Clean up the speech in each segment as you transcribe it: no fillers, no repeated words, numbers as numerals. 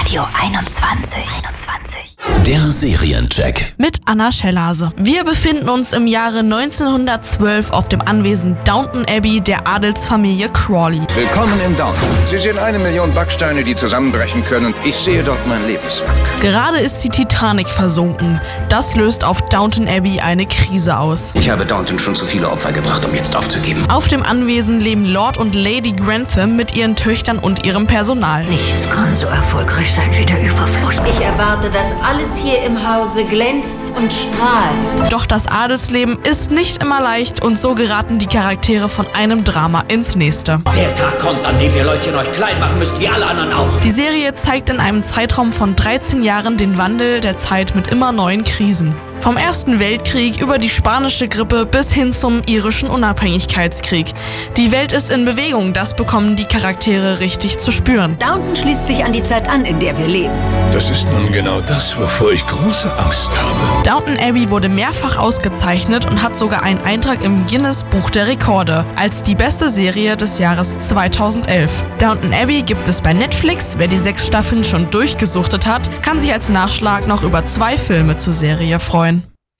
Radio 21. Der Seriencheck. Mit Anna Schellhase. Wir befinden uns im Jahre 1912 auf dem Anwesen Downton Abbey der Adelsfamilie Crawley. Willkommen in Downton. Sie sehen 1 Million Backsteine, die zusammenbrechen können, und ich sehe dort mein Lebenswerk. Gerade ist die Titanic versunken. Das löst auf Downton Abbey eine Krise aus. Ich habe Downton schon zu viele Opfer gebracht, um jetzt aufzugeben. Auf dem Anwesen leben Lord und Lady Grantham mit ihren Töchtern und ihrem Personal. Nichts kann so erfolgreich sein wie der Überfluss. Ich erwarte, dass alles hier im Hause glänzt und strahlt. Doch das Adelsleben ist nicht immer leicht und so geraten die Charaktere von einem Drama ins nächste. Der Tag kommt, an dem ihr Leutchen euch klein machen müsst, wie alle anderen auch. Die Serie zeigt in einem Zeitraum von 13 Jahren den Wandel der Zeit mit immer neuen Krisen. Vom Ersten Weltkrieg über die spanische Grippe bis hin zum irischen Unabhängigkeitskrieg. Die Welt ist in Bewegung, das bekommen die Charaktere richtig zu spüren. Downton schließt sich an die Zeit an, in der wir leben. Das ist nun genau das, wovor ich große Angst habe. Downton Abbey wurde mehrfach ausgezeichnet und hat sogar einen Eintrag im Guinness Buch der Rekorde als die beste Serie des Jahres 2011. Downton Abbey gibt es bei Netflix. Wer die 6 Staffeln schon durchgesuchtet hat, kann sich als Nachschlag noch über 2 Filme zur Serie freuen.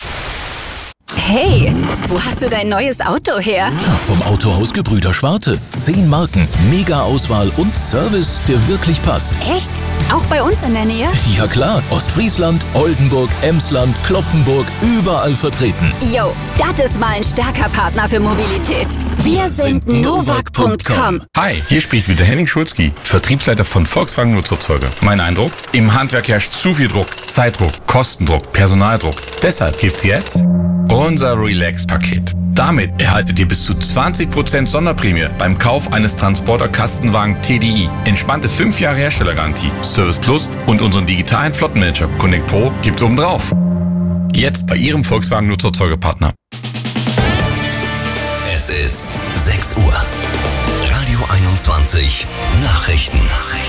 Hey, wo hast du dein neues Auto her? Vom Autohaus Gebrüder Schwarte. 10 Marken, mega Auswahl und Service, der wirklich passt. Echt? Auch bei uns in der Nähe? Ja klar, Ostfriesland, Oldenburg, Emsland, Cloppenburg, überall vertreten. Yo, das ist mal ein starker Partner für Mobilität. Wir sind Novak.com. Hi, hier spricht wieder Henning Schulzki, Vertriebsleiter von Volkswagen Nutzerzeuge. Mein Eindruck? Im Handwerk herrscht zu viel Druck, Zeitdruck, Kostendruck, Personaldruck. Deshalb gibt's jetzt unser Relax-Paket. Damit erhaltet ihr bis zu 20% Sonderprämie beim Kauf eines Transporter-Kastenwagen TDI. Entspannte 5 Jahre Herstellergarantie, Service Plus und unseren digitalen Flottenmanager Connect Pro gibt's obendrauf. Jetzt bei Ihrem Volkswagen Nutzerzeugepartner. Es ist 6 Uhr. Radio 21 Nachrichten.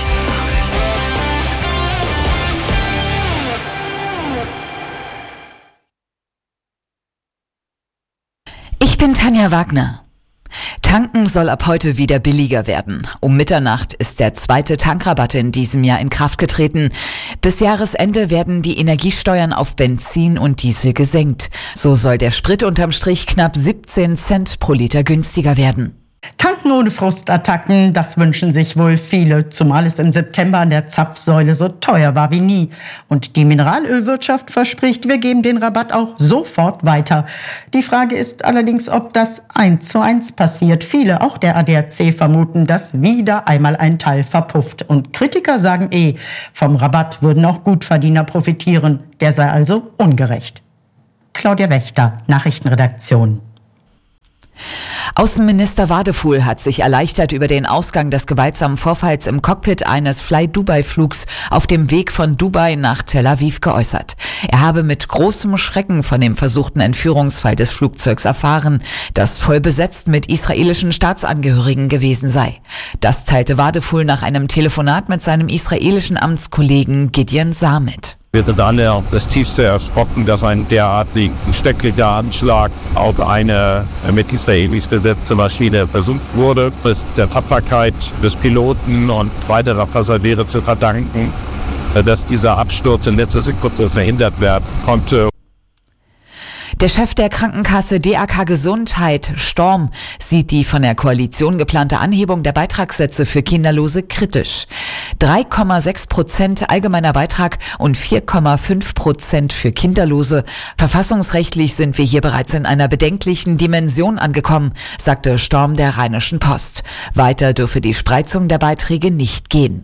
Ich bin Tanja Wagner. Tanken soll ab heute wieder billiger werden. Um Mitternacht ist der 2. Tankrabatt in diesem Jahr in Kraft getreten. Bis Jahresende werden die Energiesteuern auf Benzin und Diesel gesenkt. So soll der Sprit unterm Strich knapp 17 Cent pro Liter günstiger werden. Tanken ohne Frustattacken, das wünschen sich wohl viele, zumal es im September an der Zapfsäule so teuer war wie nie. Und die Mineralölwirtschaft verspricht, wir geben den Rabatt auch sofort weiter. Die Frage ist allerdings, ob das 1:1 passiert. Viele, auch der ADAC, vermuten, dass wieder einmal ein Teil verpufft. Und Kritiker sagen vom Rabatt würden auch Gutverdiener profitieren. Der sei also ungerecht. Claudia Wächter, Nachrichtenredaktion. Außenminister Wadefuhl hat sich erleichtert über den Ausgang des gewaltsamen Vorfalls im Cockpit eines Fly-Dubai-Flugs auf dem Weg von Dubai nach Tel Aviv geäußert. Er habe mit großem Schrecken von dem versuchten Entführungsfall des Flugzeugs erfahren, das voll besetzt mit israelischen Staatsangehörigen gewesen sei. Das teilte Wadefuhl nach einem Telefonat mit seinem israelischen Amtskollegen Gideon Saar mit. Wir sind alle das tiefste erschrocken, dass ein derartig schrecklicher Anschlag auf eine mit Israelis besetzte Maschine versucht wurde. Es ist der Tapferkeit des Piloten und weiterer Passagiere zu verdanken, dass dieser Absturz in letzter Sekunde verhindert werden konnte. Der Chef der Krankenkasse DAK Gesundheit, Storm, sieht die von der Koalition geplante Anhebung der Beitragssätze für Kinderlose kritisch. 3,6% allgemeiner Beitrag und 4,5% für Kinderlose. Verfassungsrechtlich sind wir hier bereits in einer bedenklichen Dimension angekommen, sagte Storm der Rheinischen Post. Weiter dürfe die Spreizung der Beiträge nicht gehen.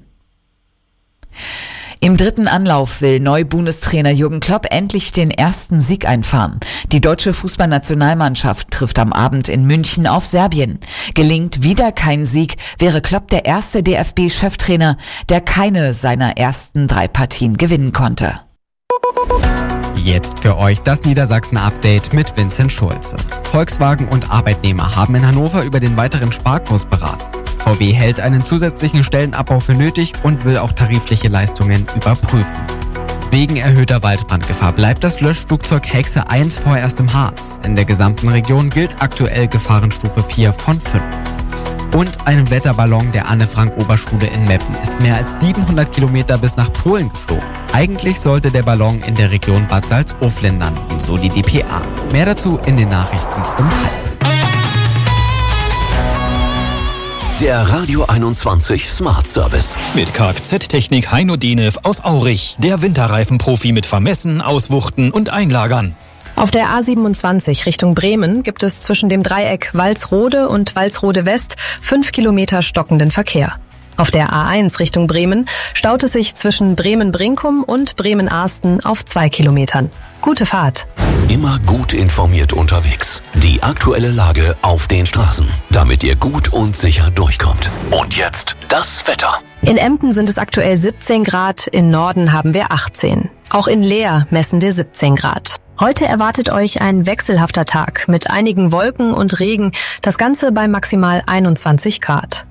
Im 3. Anlauf will Neu-Bundestrainer Jürgen Klopp endlich den ersten Sieg einfahren. Die deutsche Fußballnationalmannschaft trifft am Abend in München auf Serbien. Gelingt wieder kein Sieg, wäre Klopp der erste DFB-Cheftrainer, der keine seiner ersten 3 Partien gewinnen konnte. Jetzt für euch das Niedersachsen-Update mit Vincent Schulze. Volkswagen und Arbeitnehmer haben in Hannover über den weiteren Sparkurs beraten. VW hält einen zusätzlichen Stellenabbau für nötig und will auch tarifliche Leistungen überprüfen. Wegen erhöhter Waldbrandgefahr bleibt das Löschflugzeug Hexe 1 vorerst im Harz. In der gesamten Region gilt aktuell Gefahrenstufe 4 von 5. Und ein Wetterballon der Anne-Frank-Oberschule in Meppen ist mehr als 700 Kilometer bis nach Polen geflogen. Eigentlich sollte der Ballon in der Region Bad Salzuflen landen, so die dpa. Mehr dazu in den Nachrichten um 12:30. Der Radio 21 Smart Service. Mit Kfz-Technik Heino Denev aus Aurich. Der Winterreifenprofi mit Vermessen, Auswuchten und Einlagern. Auf der A27 Richtung Bremen gibt es zwischen dem Dreieck Walsrode und Walsrode West 5 Kilometer stockenden Verkehr. Auf der A1 Richtung Bremen staut es sich zwischen Bremen-Brinkum und Bremen-Arsten auf 2 Kilometern. Gute Fahrt. Immer gut informiert unterwegs. Die aktuelle Lage auf den Straßen, damit ihr gut und sicher durchkommt. Und jetzt das Wetter. In Emden sind es aktuell 17 Grad, in Norden haben wir 18. Auch in Leer messen wir 17 Grad. Heute erwartet euch ein wechselhafter Tag mit einigen Wolken und Regen, das Ganze bei maximal 21 Grad.